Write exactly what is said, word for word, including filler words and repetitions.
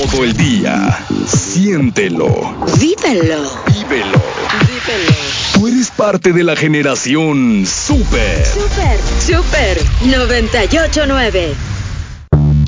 todo el día. Siéntelo. Vívelo. Vívelo. Vívelo. Tú eres parte de la generación Super. Super. Super noventa y ocho nueve.